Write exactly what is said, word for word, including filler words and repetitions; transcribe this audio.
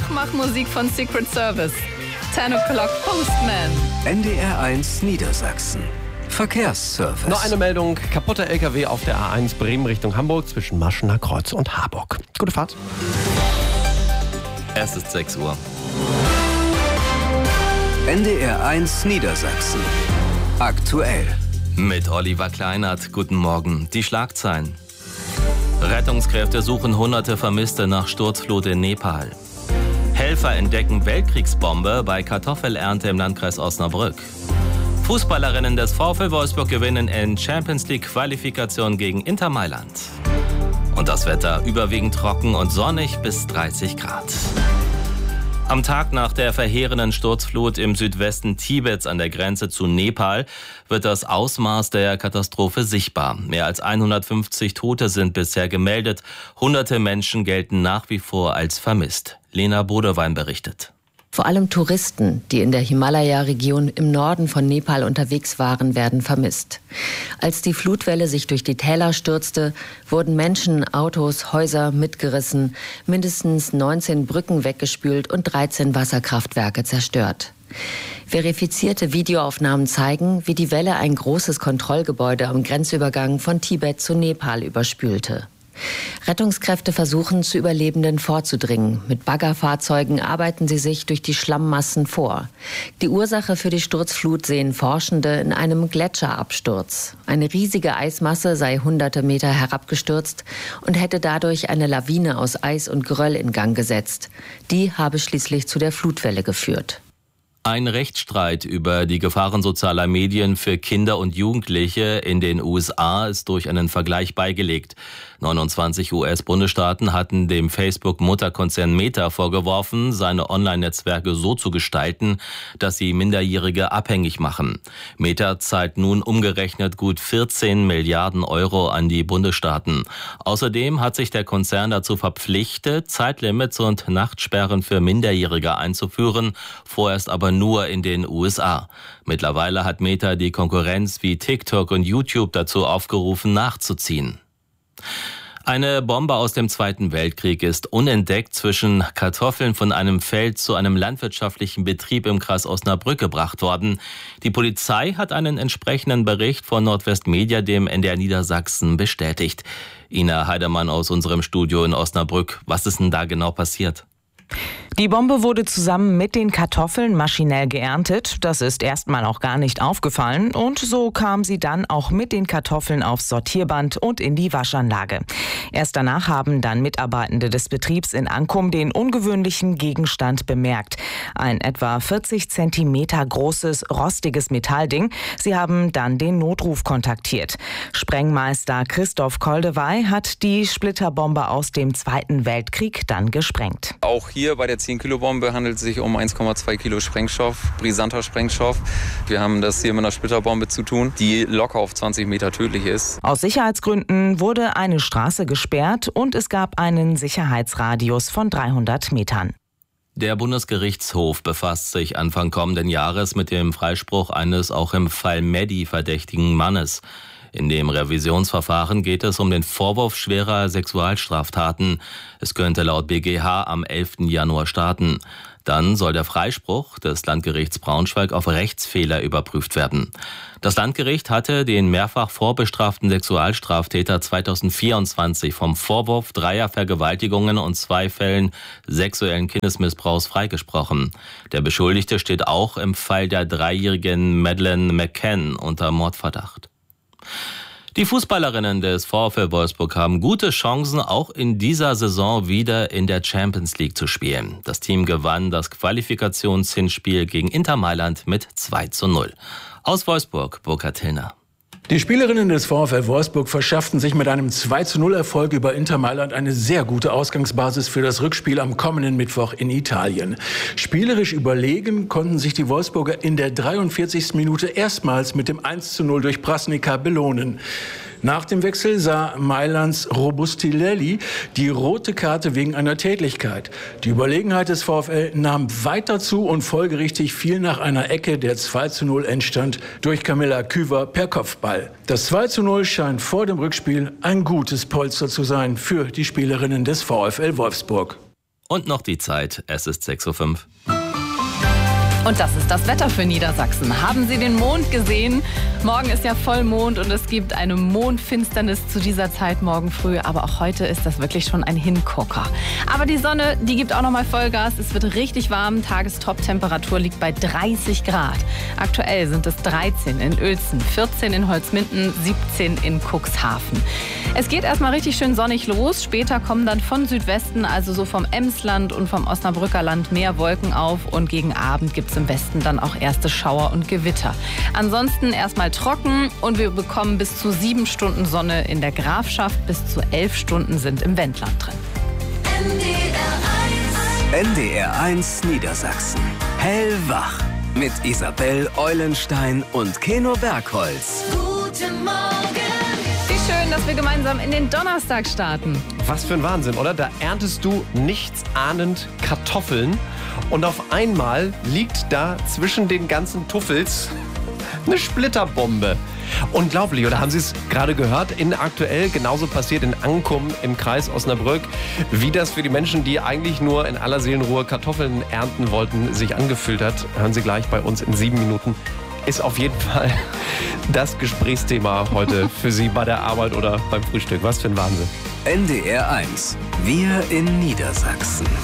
Nachmachmusik von Secret Service. ten O'Clock Postman. N D R eins Niedersachsen. Verkehrsservice. Noch eine Meldung. Kaputter L K W auf der A eins Bremen Richtung Hamburg zwischen Maschener Kreuz und Harburg. Gute Fahrt. Es ist sechs Uhr. N D R eins Niedersachsen. Aktuell. Mit Oliver Kleinert. Guten Morgen. Die Schlagzeilen. Rettungskräfte suchen hunderte Vermisste nach Sturzflut in Nepal. Helfer entdecken Weltkriegsbombe bei Kartoffelernte im Landkreis Osnabrück. Fußballerinnen des VfL Wolfsburg gewinnen in Champions League Qualifikation gegen Inter Mailand. Und das Wetter überwiegend trocken und sonnig bis dreißig Grad. Am Tag nach der verheerenden Sturzflut im Südwesten Tibets an der Grenze zu Nepal wird das Ausmaß der Katastrophe sichtbar. Mehr als hundertfünfzig Tote sind bisher gemeldet. Hunderte Menschen gelten nach wie vor als vermisst. Lena Bodewein berichtet. Vor allem Touristen, die in der Himalaya-Region im Norden von Nepal unterwegs waren, werden vermisst. Als die Flutwelle sich durch die Täler stürzte, wurden Menschen, Autos, Häuser mitgerissen, mindestens neunzehn Brücken weggespült und dreizehn Wasserkraftwerke zerstört. Verifizierte Videoaufnahmen zeigen, wie die Welle ein großes Kontrollgebäude am Grenzübergang von Tibet zu Nepal überspülte. Rettungskräfte versuchen, zu Überlebenden vorzudringen. Mit Baggerfahrzeugen arbeiten sie sich durch die Schlammmassen vor. Die Ursache für die Sturzflut sehen Forschende in einem Gletscherabsturz. Eine riesige Eismasse sei hunderte Meter herabgestürzt und hätte dadurch eine Lawine aus Eis und Geröll in Gang gesetzt. Die habe schließlich zu der Flutwelle geführt. Ein Rechtsstreit über die Gefahren sozialer Medien für Kinder und Jugendliche in den U S A ist durch einen Vergleich beigelegt. neunundzwanzig U S-Bundesstaaten hatten dem Facebook-Mutterkonzern Meta vorgeworfen, seine Online-Netzwerke so zu gestalten, dass sie Minderjährige abhängig machen. Meta zahlt nun umgerechnet gut vierzehn Milliarden Euro an die Bundesstaaten. Außerdem hat sich der Konzern dazu verpflichtet, Zeitlimits und Nachtsperren für Minderjährige einzuführen, vorerst aber nur in den U S A. Mittlerweile hat Meta die Konkurrenz wie TikTok und YouTube dazu aufgerufen, nachzuziehen. Eine Bombe aus dem Zweiten Weltkrieg ist unentdeckt zwischen Kartoffeln von einem Feld zu einem landwirtschaftlichen Betrieb im Kreis Osnabrück gebracht worden. Die Polizei hat einen entsprechenden Bericht von Nordwestmedia dem N D R Niedersachsen bestätigt. Ina Heidemann aus unserem Studio in Osnabrück. Was ist denn da genau passiert? Die Bombe wurde zusammen mit den Kartoffeln maschinell geerntet. Das ist erstmal auch gar nicht aufgefallen. Und so kam sie dann auch mit den Kartoffeln aufs Sortierband und in die Waschanlage. Erst danach haben dann Mitarbeitende des Betriebs in Ankum den ungewöhnlichen Gegenstand bemerkt. Ein etwa vierzig Zentimeter großes, rostiges Metallding. Sie haben dann den Notruf kontaktiert. Sprengmeister Christoph Koldewey hat die Splitterbombe aus dem Zweiten Weltkrieg dann gesprengt. Auch hier bei der zehn Kilo Bombe handelt es sich um eins Komma zwei Kilo Sprengstoff, brisanter Sprengstoff. Wir haben das hier mit einer Splitterbombe zu tun, die locker auf zwanzig Meter tödlich ist. Aus Sicherheitsgründen wurde eine Straße gesperrt und es gab einen Sicherheitsradius von dreihundert Metern. Der Bundesgerichtshof befasst sich Anfang kommenden Jahres mit dem Freispruch eines auch im Fall Meddi verdächtigen Mannes. In dem Revisionsverfahren geht es um den Vorwurf schwerer Sexualstraftaten. Es könnte laut B G H am elften Januar starten. Dann soll der Freispruch des Landgerichts Braunschweig auf Rechtsfehler überprüft werden. Das Landgericht hatte den mehrfach vorbestraften Sexualstraftäter zweitausendvierundzwanzig vom Vorwurf dreier Vergewaltigungen und zwei Fällen sexuellen Kindesmissbrauchs freigesprochen. Der Beschuldigte steht auch im Fall der dreijährigen Madeleine McCann unter Mordverdacht. Die Fußballerinnen des VfL Wolfsburg haben gute Chancen, auch in dieser Saison wieder in der Champions League zu spielen. Das Team gewann das Qualifikationshinspiel gegen Inter Mailand mit zwei zu null. Aus Wolfsburg, Burkhard Hillner. Die Spielerinnen des VfL Wolfsburg verschafften sich mit einem zwei zu null Erfolg über Inter Mailand eine sehr gute Ausgangsbasis für das Rückspiel am kommenden Mittwoch in Italien. Spielerisch überlegen konnten sich die Wolfsburger in der dreiundvierzigsten Minute erstmals mit dem eins zu null durch Prasnica belohnen. Nach dem Wechsel sah Mailands Robustilelli die rote Karte wegen einer Tätlichkeit. Die Überlegenheit des VfL nahm weiter zu und folgerichtig fiel nach einer Ecke der zwei zu null entstand durch Camilla Küver per Kopfball. Das zwei zu null scheint vor dem Rückspiel ein gutes Polster zu sein für die Spielerinnen des VfL Wolfsburg. Und noch die Zeit, es ist sechs Uhr fünf. Und das ist das Wetter für Niedersachsen. Haben Sie den Mond gesehen? Morgen ist ja Vollmond und es gibt eine Mondfinsternis zu dieser Zeit morgen früh. Aber auch heute ist das wirklich schon ein Hingucker. Aber die Sonne, die gibt auch noch mal Vollgas. Es wird richtig warm. Tagestop-Temperatur liegt bei dreißig Grad. Aktuell sind es dreizehn in Uelzen, vierzehn in Holzminden, siebzehn in Cuxhaven. Es geht erstmal richtig schön sonnig los. Später kommen dann von Südwesten, also so vom Emsland und vom Osnabrücker Land, mehr Wolken auf. Und gegen Abend gibt es im Westen dann auch erste Schauer und Gewitter. Ansonsten erstmal trocken und wir bekommen bis zu sieben Stunden Sonne in der Grafschaft. Bis zu elf Stunden sind im Wendland drin. N D R eins Niedersachsen. Hellwach. Mit Isabel Eulenstein und Keno Bergholz. Guten Morgen. Wie schön, dass wir gemeinsam in den Donnerstag starten. Was für ein Wahnsinn, oder? Da erntest du nichtsahnend Kartoffeln und auf einmal liegt da zwischen den ganzen Tuffels eine Splitterbombe. Unglaublich, oder haben Sie es gerade gehört? In aktuell genauso passiert in Ankum im Kreis Osnabrück, wie das für die Menschen, die eigentlich nur in aller Seelenruhe Kartoffeln ernten wollten, sich angefühlt hat. Hören Sie gleich bei uns in sieben Minuten. Ist auf jeden Fall das Gesprächsthema heute für Sie bei der Arbeit oder beim Frühstück. Was für ein Wahnsinn. N D R eins. Wir in Niedersachsen.